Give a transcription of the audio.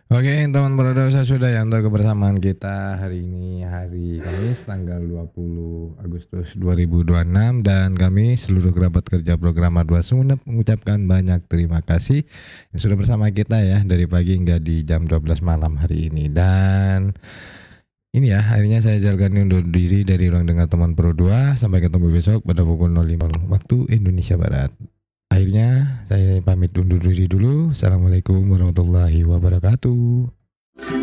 Oke, teman berdosa sudah ya untuk kebersamaan kita hari ini hari Kamis tanggal 20 Agustus 2026 dan kami seluruh kerabat kerja program A2 Sumeneb mengucapkan banyak terima kasih yang sudah bersama kita ya dari pagi hingga di jam 12 malam hari ini. Dan ini ya, akhirnya saya Jalgani undur diri dari ruang dengar teman Pro 2. Sampai ketemu besok pada pukul 05 waktu Indonesia Barat. Akhirnya saya pamit undur diri dulu. Assalamualaikum warahmatullahi wabarakatuh.